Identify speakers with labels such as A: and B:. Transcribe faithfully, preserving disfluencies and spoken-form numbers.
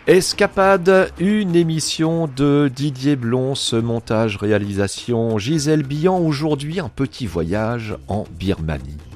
A: Escapade, une émission de Didier Blon, ce montage, réalisation Gisèle Billan. Aujourd'hui, un petit voyage en Birmanie.